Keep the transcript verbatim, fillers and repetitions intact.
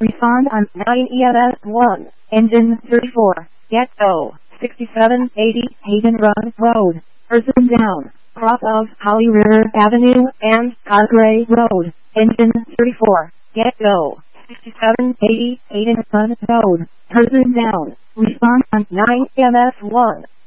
Respond on nine E M S one, engine thirty-four, get go, sixty-seven eighty Hayden Run Road, person down, cross of Holly River Avenue and Cosgray Road, engine thirty-four, get go, sixty-seven eighty Hayden Run Road, person down. Respond on nine E M S one.